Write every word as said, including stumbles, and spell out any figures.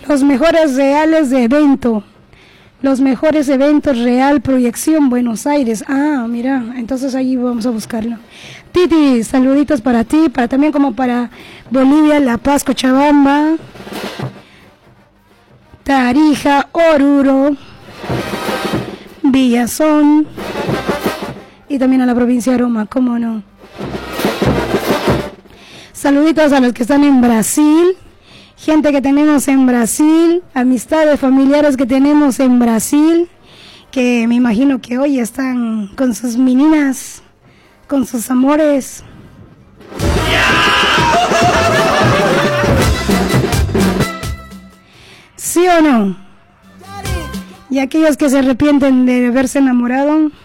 Los mejores reales de evento. Los mejores eventos real proyección Buenos Aires. Ah, mira, entonces ahí vamos a buscarlo. Titi, saluditos para ti, para también como para Bolivia, La Paz, Cochabamba, Tarija, Oruro, Villazón y también a la provincia de Roma, cómo no. Saluditos a los que están en Brasil. Gente que tenemos en Brasil, amistades familiares que tenemos en Brasil, que me imagino que hoy están con sus meninas, con sus amores. ¿Sí o no? Y aquellos que se arrepienten de haberse enamorado.